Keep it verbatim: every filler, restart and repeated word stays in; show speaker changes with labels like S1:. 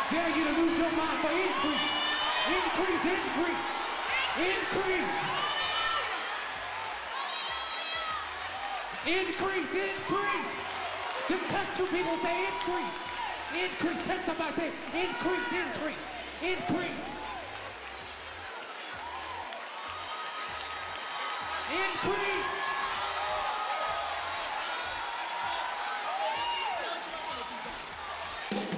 S1: dare you to lose your mind for increase. Increase, increase, increase. Increase, increase. Just touch two people, say increase. Increase, touch somebody, say increase, increase, increase. Increase.